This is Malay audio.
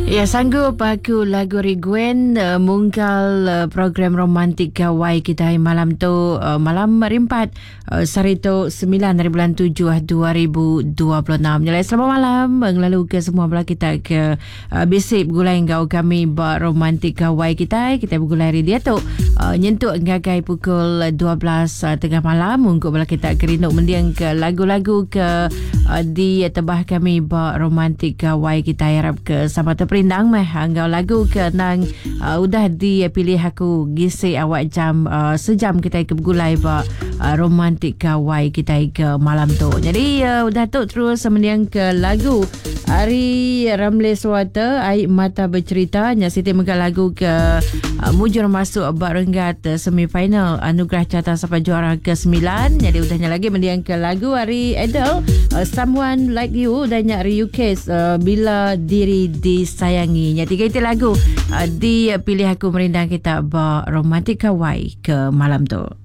Ya, sanggup aku lagu Riguen mungkal program romantik gawai kita malam tu malam rimpat Sarito 9 dari bulan 7 2026. Jadi selamat malam ngelalu ke semua belah kita ke bisip gulai ngau kami ba romantik gawai kita bergulai hari dia tu nyentuk ngagai pukul 12 tengah malam untuk belah kita kerinuk mendiang ke lagu-lagu ke di tebah kami ba romantik gawai kita harap ke sama terperindang meh anggau lagu ke nang udah dipilih aku gisi awak jam sejam kita ke bergulai ba romantik gawai kita ke malam tu. Jadi udah tu terus mendiang ke lagu Ari Ramle Suwata Air Mata Bercerita nya Siti menggal lagu ke mujur masuk bak renggat semifinal anugerah carta sampai juara ke-9. Jadi udahnya lagi mendiang ke lagu Ari Adele Someone Like You dan nyak request Bila Diri Disayangi. Nya tiga itu lagu dipilih aku merindang kita bak romantik kawai ke malam tu.